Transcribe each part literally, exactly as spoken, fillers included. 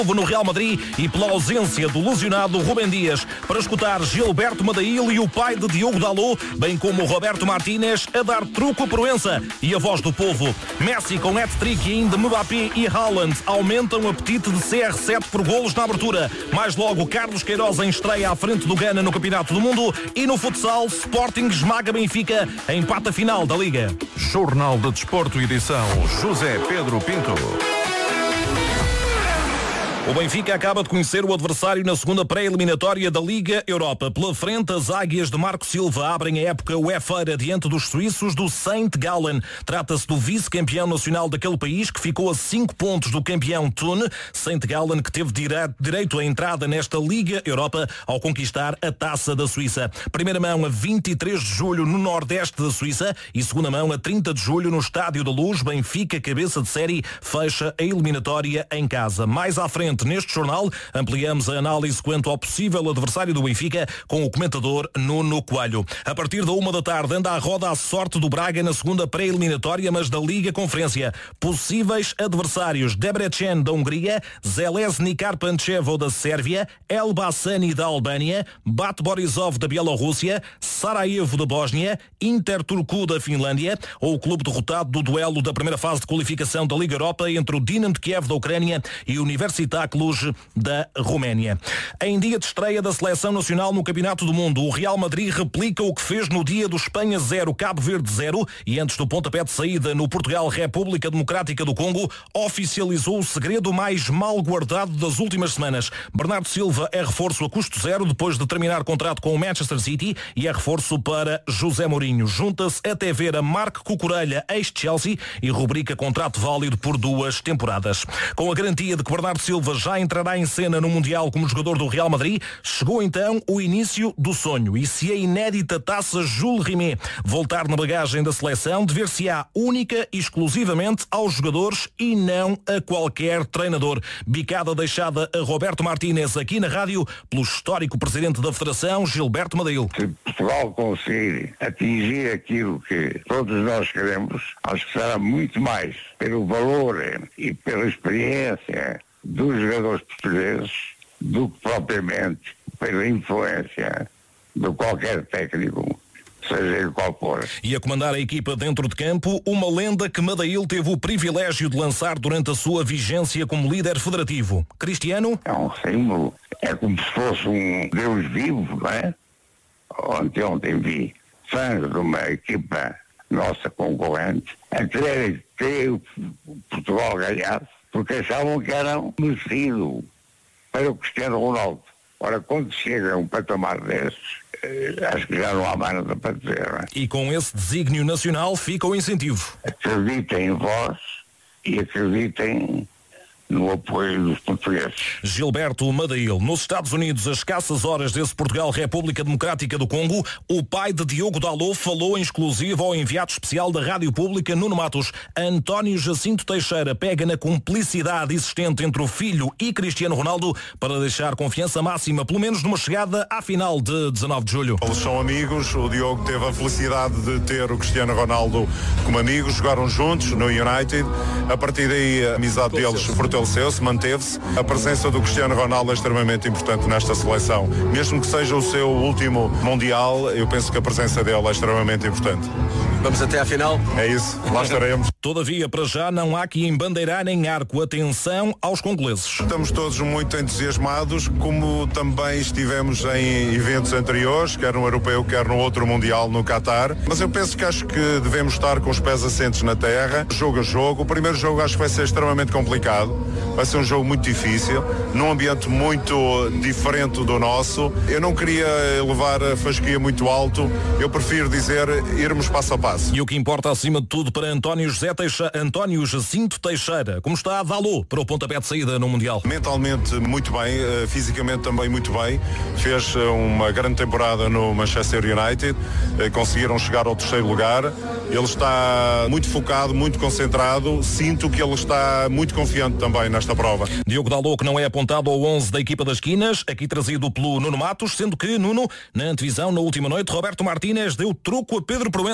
no Real Madrid e pela ausência do lesionado Rubem Dias. Para escutar Gilberto Madail e o pai de Diogo Dalot, bem como Roberto Martínez a dar truco a Proença e a voz do povo. Messi com hat-trick e ainda Mbappé e Haaland aumentam o apetite de C R sete por golos na abertura. Mais logo Carlos Queiroz em estreia à frente do Ghana no Campeonato do Mundo e no futsal Sporting esmaga Benfica em pata final da Liga. Jornal de Desporto, edição José Pedro Pinto. O Benfica acaba de conhecer o adversário na segunda pré-eliminatória da Liga Europa. Pela frente, as águias de Marco Silva abrem a época uefeira diante dos suíços do Saint Gallen. Trata-se do vice-campeão nacional daquele país, que ficou a cinco pontos do campeão Thun. Saint Gallen, que teve direito à entrada nesta Liga Europa ao conquistar a Taça da Suíça. Primeira mão a vinte e três de julho no nordeste da Suíça e segunda mão a trinta de julho no Estádio da Luz. Benfica, cabeça de série, fecha a eliminatória em casa. Mais à frente, neste jornal, ampliamos a análise quanto ao possível adversário do Benfica com o comentador Nuno Coelho. A partir da uma da tarde anda à roda a sorte do Braga na segunda pré-eliminatória, mas da Liga Conferência. Possíveis adversários: Debrecen da Hungria, Zelezny Karpanchevo da Sérvia, Elbassani da Albânia, Bate Borisov da Bielorrússia, Sarajevo da Bósnia, Inter Turku da Finlândia ou o clube derrotado do duelo da primeira fase de qualificação da Liga Europa entre o Dinamo de Kiev da Ucrânia e o Universitat Cluj da Roménia. Em dia de estreia da Seleção Nacional no Campeonato do Mundo, o Real Madrid replica o que fez no dia do Espanha zero, Cabo Verde zero e antes do pontapé de saída no Portugal República Democrática do Congo, oficializou o segredo mais mal guardado das últimas semanas. Bernardo Silva é reforço a custo zero depois de terminar contrato com o Manchester City e é reforço para José Mourinho. Junta-se até ver a Marc Cucurella, ex-Chelsea, e rubrica contrato válido por duas temporadas. Com a garantia de que Bernardo Silva já entrará em cena no Mundial como jogador do Real Madrid, chegou então o início do sonho. E se a inédita taça Jules Rimet voltar na bagagem da seleção, dever-se-á única e exclusivamente aos jogadores e não a qualquer treinador. Bicada deixada a Roberto Martínez aqui na rádio pelo histórico presidente da Federação, Gilberto Madail. Se Portugal conseguir atingir aquilo que todos nós queremos, acho que será muito mais pelo valor e pela experiência dos jogadores portugueses do que propriamente pela influência de qualquer técnico, seja ele qual for. E a comandar a equipa dentro de campo, uma lenda que Madail teve o privilégio de lançar durante a sua vigência como líder federativo. Cristiano? É um símbolo, é como se fosse um Deus vivo, não é? Ontem, ontem vi fãs de uma equipa nossa concorrente a querer que o Portugal ganhasse, porque achavam que eram merecido para o Cristiano Ronaldo. Ora, quando chega a um patamar desses, acho que já não há mais nada para dizer. Não é? E com esse desígnio nacional fica o incentivo. Acreditem em vós e acreditem no apoio dos portugueses. Gilberto Madail. Nos Estados Unidos, a escassas horas desse Portugal República Democrática do Congo, o pai de Diogo Dalot falou em exclusivo ao enviado especial da Rádio Pública, Nuno Matos. António Jacinto Teixeira pega na cumplicidade existente entre o filho e Cristiano Ronaldo para deixar confiança máxima, pelo menos numa chegada à final de dezanove de julho. Eles são amigos, o Diogo teve a felicidade de ter o Cristiano Ronaldo como amigo, jogaram juntos no United, a partir daí a amizade deles fortaleceu-se, manteve-se. A presença do Cristiano Ronaldo é extremamente importante nesta seleção. Mesmo que seja o seu último Mundial, eu penso que a presença dele é extremamente importante. Vamos até à final? É isso, lá estaremos. Todavia, para já, não há que embandeirar em arco. Atenção aos congoleses. Estamos todos muito entusiasmados, como também estivemos em eventos anteriores, quer no Europeu, quer no outro Mundial no Qatar. Mas eu penso que acho que devemos estar com os pés assentes na terra, jogo a jogo. O primeiro jogo acho que vai ser extremamente complicado. Vai ser um jogo muito difícil, num ambiente muito diferente do nosso. Eu não queria levar a fasquia muito alto, eu prefiro dizer irmos passo a passo. E o que importa acima de tudo para António José Teixeira, António Jacinto Teixeira, como está a Dalot para o pontapé de saída no Mundial? Mentalmente muito bem, fisicamente também muito bem. Fez uma grande temporada no Manchester United, conseguiram chegar ao terceiro lugar. Ele está muito focado, muito concentrado. Sinto que ele está muito confiante também nesta prova. Diogo Dalot, que não é apontado ao onze da equipa das Quinas, aqui trazido pelo Nuno Matos, sendo que Nuno, na antevisão, na última noite, Roberto Martínez deu truco a Pedro Proença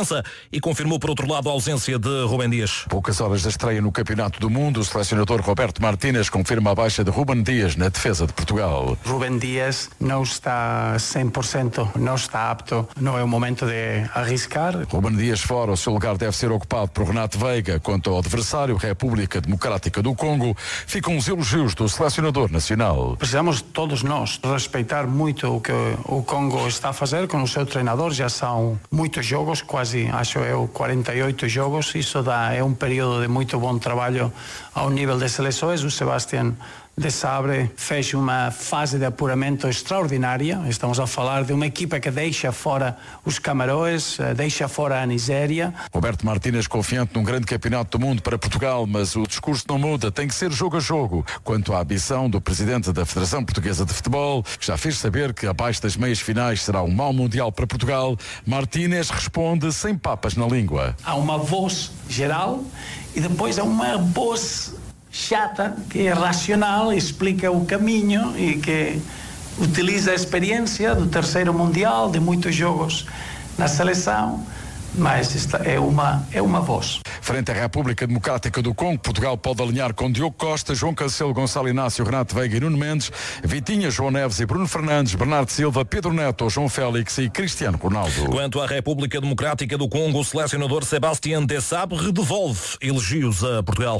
e confirmou por outro lado a ausência de Rubem Dias. Poucas horas da estreia no Campeonato do Mundo, o selecionador Roberto Martínez confirma a baixa de Rubem Dias na defesa de Portugal. Rubem Dias não está cem por cento, não está apto, não é o momento de arriscar. Rubem Dias fora, o seu lugar deve ser ocupado por Renato Veiga. Quanto ao adversário, República Democrática do Congo, ficam os elogios do selecionador nacional. Precisamos todos nós respeitar muito o que o Congo está a fazer com o seu treinador. Já são muitos jogos, quase, acho eu, quarenta e oito jogos. Isso dá, é um período de muito bom trabalho ao nível das seleções. O Sebastián de Sabre fez uma fase de apuramento extraordinária. Estamos a falar de uma equipa que deixa fora os Camarões, deixa fora a Nigéria. Roberto Martínez confiante num grande campeonato do mundo para Portugal, mas o discurso não muda, tem que ser jogo a jogo. Quanto à ambição do presidente da Federação Portuguesa de Futebol, que já fez saber que abaixo das meias finais será um mau mundial para Portugal, Martínez responde sem papas na língua. Há uma voz geral e depois há uma voz chata, que é racional, explica o caminho e que utiliza a experiência do terceiro mundial, de muitos jogos na seleção, mas esta é uma, é uma voz. Frente à República Democrática do Congo, Portugal pode alinhar com Diogo Costa, João Cancelo, Gonçalo Inácio, Renato Veiga e Nuno Mendes, Vitinha, João Neves e Bruno Fernandes, Bernardo Silva, Pedro Neto, João Félix e Cristiano Ronaldo. Quanto à República Democrática do Congo, o selecionador Sebastián de Sabre devolve elogios a Portugal.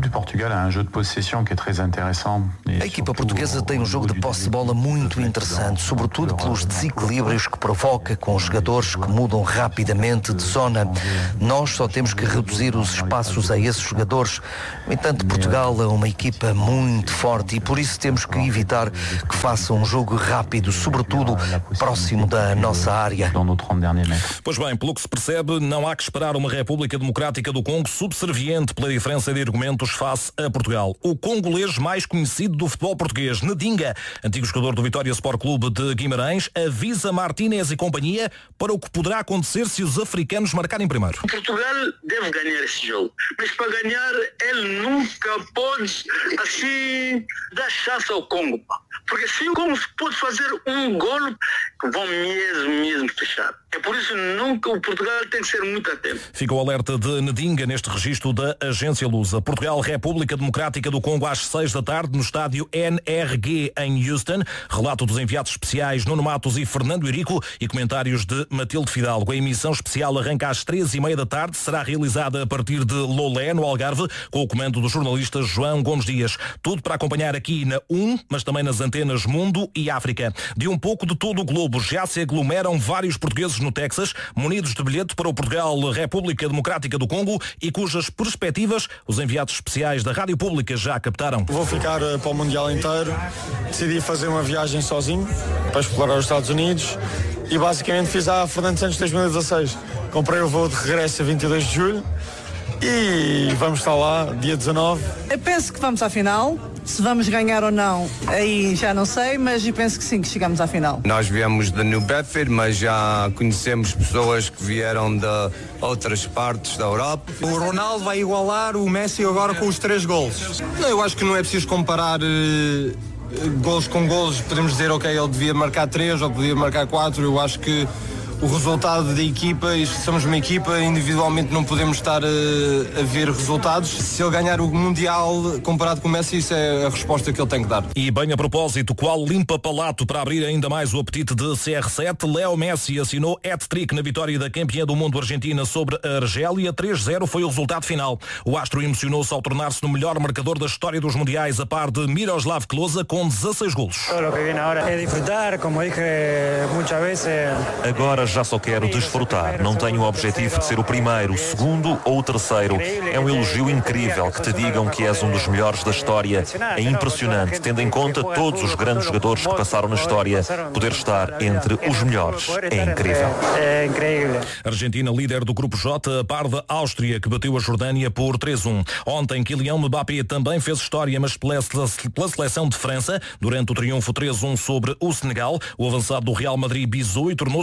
A equipa portuguesa tem um jogo de posse de bola muito interessante, sobretudo pelos desequilíbrios que provoca com jogadores que mudam rapidamente de zona. Nós só temos que reduzir os espaços a esses jogadores. No entanto, Portugal é uma equipa muito forte e por isso temos que evitar que faça um jogo rápido, sobretudo próximo da nossa área. Pois bem, pelo que se percebe, não há que esperar uma República Democrática do Congo subserviente pela diferença de argumentos face a Portugal. O congolês mais conhecido do futebol português, Ndinga, antigo jogador do Vitória Sport Clube de Guimarães, avisa Martínez e companhia para o que poderá acontecer se os africanos marcarem primeiro. Portugal deve ganhar esse jogo, mas para ganhar ele nunca pode assim dar chance ao Congo, porque se o Congo pode fazer um golo, vão mesmo, mesmo fechar. É por isso nunca o Portugal tem que ser muito atento. Fica o alerta de Ndinga neste registro da Agência Lusa. Portugal, República Democrática do Congo, às seis da tarde, no estádio N R G em Houston. Relato dos enviados especiais Nuno Matos e Fernando Eurico e comentários de Matilde Fidalgo. A emissão especial arranca às três e meia da tarde, será realizada a partir de Lolé, no Algarve, com o comando do jornalista João Gomes Dias. Tudo para acompanhar aqui na um, mas também nas antenas Mundo e África. De um pouco de todo o globo já se aglomeram vários portugueses no Texas, munidos de bilhete para o Portugal República Democrática do Congo e cujas perspectivas os enviados especiais da Rádio Pública já captaram. Vou ficar uh, para o Mundial inteiro. Decidi fazer uma viagem sozinho para explorar os Estados Unidos e basicamente fiz a Fernando Santos dois mil e dezasseis. Comprei o voo de regresso a vinte e dois de julho e vamos estar lá dia dezanove. Eu penso que vamos à final. Se vamos ganhar ou não, aí já não sei, mas eu penso que sim, que chegamos à final. Nós viemos de New Bedford, mas já conhecemos pessoas que vieram de outras partes da Europa. O Ronaldo vai igualar o Messi agora com os três golos. Eu acho que não é preciso comparar uh, golos com golos. Podemos dizer, ok, ele devia marcar três ou podia marcar quatro. Eu acho que o resultado da equipa, e somos uma equipa, individualmente não podemos estar a, a ver resultados. Se ele ganhar o Mundial comparado com o Messi, isso é a resposta que ele tem que dar. E bem a propósito, qual limpa palato para abrir ainda mais o apetite de C R sete, Léo Messi assinou hat-trick na vitória da campeã do mundo Argentina sobre a Argélia. três a zero foi o resultado final. O astro emocionou-se ao tornar-se no melhor marcador da história dos mundiais, a par de Miroslav Klose, com dezasseis golos. Agora já só quero desfrutar. Não tenho o objetivo de ser o primeiro, o segundo ou o terceiro. É um elogio incrível que te digam que és um dos melhores da história. É impressionante, tendo em conta todos os grandes jogadores que passaram na história. Poder estar entre os melhores é incrível. É incrível. Argentina, líder do Grupo J, a par da Áustria, que bateu a Jordânia por três a um. Ontem, Kylian Mbappé também fez história, mas pela seleção de França, durante o triunfo três a um sobre o Senegal. O avançado do Real Madrid bisou e tornou-se no melhor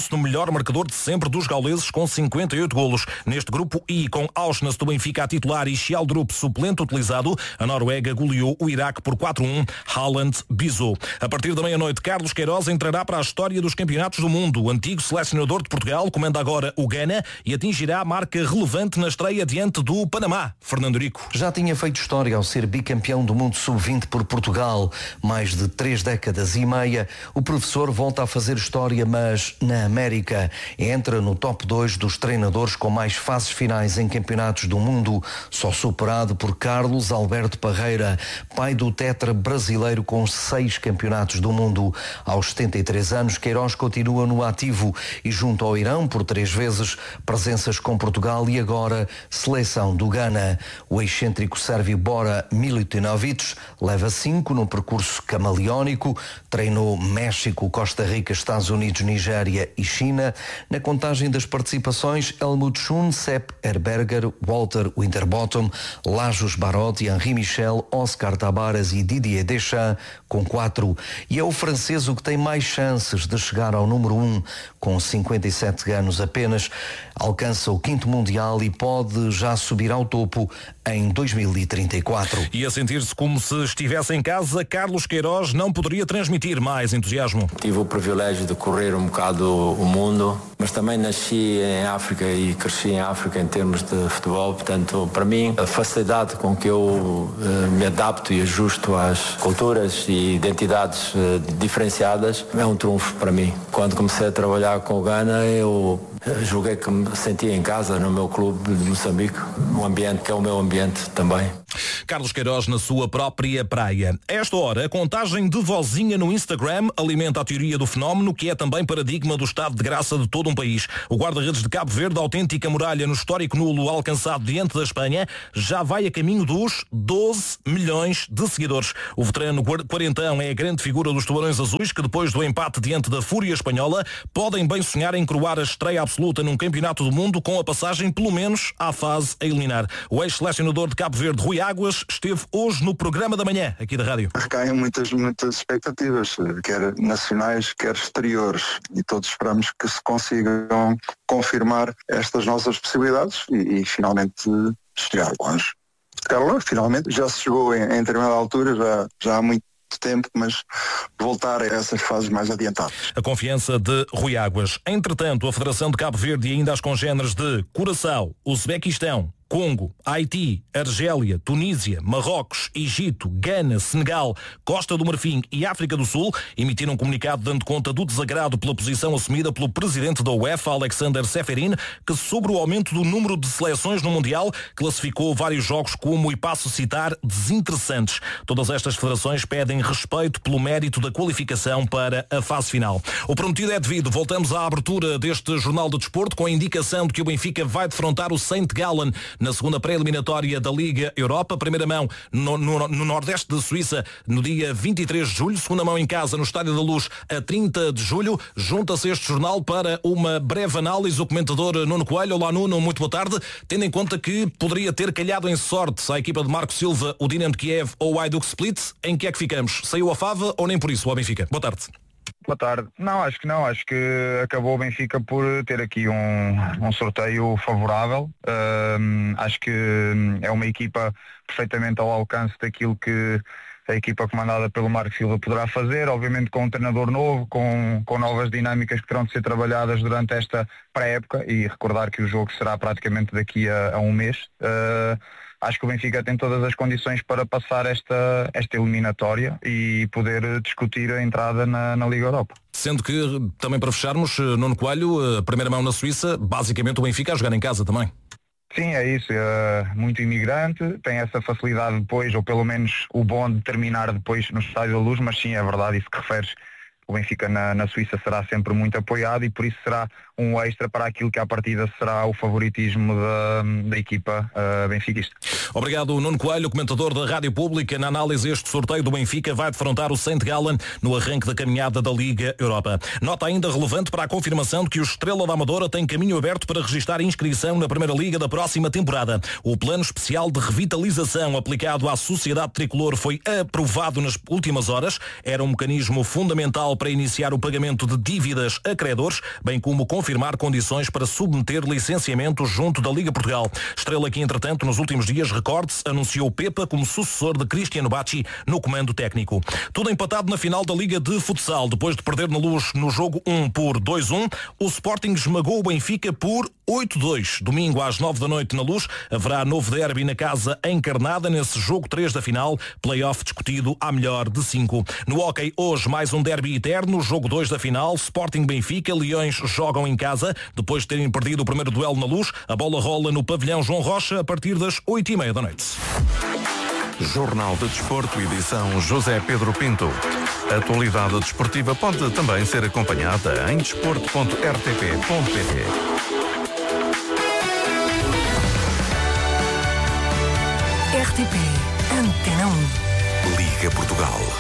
melhor marcador de sempre dos gauleses com cinquenta e oito golos. Neste grupo I, com Auschwitz do Benfica a titular e Sheldrup suplente utilizado, a Noruega goleou o Iraque por quatro a um, Haaland bisou. A partir da meia-noite, Carlos Queiroz entrará para a história dos campeonatos do mundo. O antigo selecionador de Portugal comanda agora o Ghana e atingirá a marca relevante na estreia diante do Panamá. Fernando Rico. Já tinha feito história ao ser bicampeão do mundo sub vinte por Portugal. Mais de três décadas e meia, o professor volta a fazer história, mas na América. Entra no top dois dos treinadores com mais fases finais em campeonatos do mundo, só superado por Carlos Alberto Parreira, pai do tetra brasileiro com seis campeonatos do mundo. Aos setenta e três anos, Queiroz continua no ativo e junto ao Irão por três vezes, presenças com Portugal e agora seleção do Ghana. O excêntrico sérvio Bora Milutinovic leva cinco no percurso camaleónico, treinou México, Costa Rica, Estados Unidos, Nigéria e China. Na contagem das participações, Helmut Schun, Sepp Herberger, Walter Winterbottom, Lajos Barotti, Henri Michel, Oscar Tabares e Didier Deschamps com quatro. E é o francês o que tem mais chances de chegar ao número um, com cinquenta e sete anos apenas. Alcança o quinto mundial e pode já subir ao topo em dois mil e trinta e quatro. E a sentir-se como se estivesse em casa, Carlos Queiroz não poderia transmitir mais entusiasmo. Tive o privilégio de correr um bocado o mundo, mas também nasci em África e cresci em África em termos de futebol. Portanto, para mim, a facilidade com que eu uh, me adapto e ajusto às culturas e identidades uh, diferenciadas é um trunfo para mim. Quando comecei a trabalhar com o Ghana, eu julguei que me sentia em casa no meu clube de Moçambique, um ambiente que é o meu ambiente também. Carlos Queiroz na sua própria praia. A esta hora, a contagem de vozinha no Instagram alimenta a teoria do fenómeno, que é também paradigma do estado de graça de todo um país. O guarda-redes de Cabo Verde, a autêntica muralha no histórico nulo alcançado diante da Espanha, já vai a caminho dos doze milhões de seguidores. O veterano quarentão é a grande figura dos Tubarões Azuis, que depois do empate diante da Fúria Espanhola, podem bem sonhar em coroar a estreia absoluta num campeonato do mundo com a passagem pelo menos à fase a eliminar. O ex-selecionador de Cabo Verde, Rui Águas, esteve hoje no programa da manhã, aqui da rádio. Recaem muitas, muitas expectativas, quer nacionais, quer exteriores, e todos esperamos que se consigam confirmar estas nossas possibilidades e, e finalmente chegar longe. Carlos, finalmente, já se chegou em, em determinada altura, já, já há muito tempo, mas voltar a essas fases mais adiantadas. A confiança de Rui Águas. Entretanto, a Federação de Cabo Verde e ainda as congêneres de Curaçao, Uzbequistão, Congo, Haiti, Argélia, Tunísia, Marrocos, Egito, Gana, Senegal, Costa do Marfim e África do Sul emitiram um comunicado dando conta do desagrado pela posição assumida pelo presidente da UEFA, Alexander Seferin, que sobre o aumento do número de seleções no Mundial classificou vários jogos como, e passo a citar, desinteressantes. Todas estas federações pedem respeito pelo mérito da qualificação para a fase final. O prometido é devido. Voltamos à abertura deste Jornal de Desporto com a indicação de que o Benfica vai defrontar o Saint Gallen na segunda pré-eliminatória da Liga Europa. Primeira mão no, no, no Nordeste da Suíça no dia vinte e três de julho. Segunda mão em casa no Estádio da Luz a trinta de julho. Junta-se este jornal para uma breve análise o comentador Nuno Coelho. Olá Nuno, muito boa tarde. Tendo em conta que poderia ter calhado em sorte a equipa de Marco Silva, o Dinamo de Kiev ou o Hajduk Split, em que é que ficamos? Saiu a fava ou nem por isso o Benfica? Boa tarde. Boa tarde. Não, acho que não. Acho que acabou o Benfica por ter aqui um, um sorteio favorável. Um, acho que é uma equipa perfeitamente ao alcance daquilo que a equipa comandada pelo Marco Silva poderá fazer, obviamente com um treinador novo, com, com novas dinâmicas que terão de ser trabalhadas durante esta pré-época, e recordar que o jogo será praticamente daqui a, a um mês. Uh, Acho que o Benfica tem todas as condições para passar esta, esta eliminatória e poder discutir a entrada na, na Liga Europa. Sendo que, também para fecharmos, Nuno Coelho, a primeira mão na Suíça, basicamente o Benfica a jogar em casa também. Sim, é isso. É muito imigrante, tem essa facilidade depois, ou pelo menos o bom de terminar depois no Estádio da Luz, mas sim, é verdade, isso que referes. O Benfica na, na Suíça será sempre muito apoiado e por isso será um extra para aquilo que à partida será o favoritismo da, da equipa uh, benfiquista. Obrigado Nuno Coelho, comentador da Rádio Pública. Na análise este sorteio do Benfica vai defrontar o Saint Gallen no arranque da caminhada da Liga Europa. Nota ainda relevante para a confirmação de que o Estrela da Amadora tem caminho aberto para registrar inscrição na Primeira Liga da próxima temporada. O plano especial de revitalização aplicado à Sociedade Tricolor foi aprovado nas últimas horas. Era um mecanismo fundamental final para iniciar o pagamento de dívidas a credores, bem como confirmar condições para submeter licenciamento junto da Liga Portugal. Estrela que, entretanto, nos últimos dias, recorde-se, anunciou Pepa como sucessor de Cristiano Bacci no comando técnico. Tudo empatado na final da Liga de Futsal. Depois de perder na Luz no jogo um por dois a um, o Sporting esmagou o Benfica por oito a dois. Domingo às nove da noite na Luz haverá novo derby na casa encarnada nesse jogo três da final, play-off discutido à melhor de cinco. No hóquei, hoje mais um derby eterno, jogo dois da final, Sporting Benfica, Leões jogam em casa, depois de terem perdido o primeiro duelo na Luz, a bola rola no pavilhão João Rocha a partir das oito e meia da noite. Jornal de Desporto, edição José Pedro Pinto. A atualidade desportiva pode também ser acompanhada em desporto ponto r t p ponto p t. R T P Antena um. Liga Portugal.